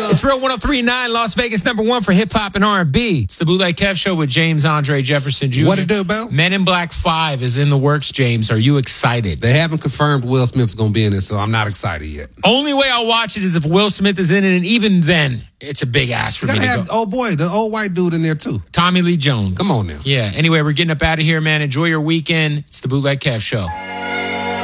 It's Real 103.9, Las Vegas #1 for hip hop and R&B. It's the Bootleg Kev Show with James Andre Jefferson Jr. What it do, Bill? Men in Black 5 is in the works, James. Are you excited? They haven't confirmed Will Smith's going to be in it, so I'm not excited yet. Only way I'll watch it is if Will Smith is in it, and even then, it's a big ass for me to go. Oh boy, the old white dude in there too. Tommy Lee Jones. Come on now. Yeah. Anyway, we're getting up out of here, man. Enjoy your weekend. It's the Bootleg Kev Show.